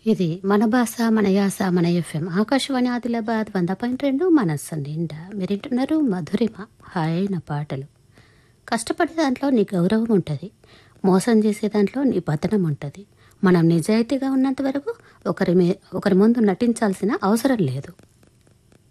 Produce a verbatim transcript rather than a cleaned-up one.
ఇది మన భాష మన యాస మన ఎఫ్ఎం ఆకాశవాణి ఆదిలాబాద్ వంద పాయింట్ రెండు మనస్సు నిండా మీరింటున్నారు మధురిమ హాయైన పాటలు. కష్టపడే దాంట్లో నీ గౌరవం ఉంటుంది, మోసం చేసే దాంట్లో నీ పతనం ఉంటుంది. మనం నిజాయితీగా ఉన్నంత వరకు ఒకరి మీ ఒకరి ముందు నటించాల్సిన అవసరం లేదు.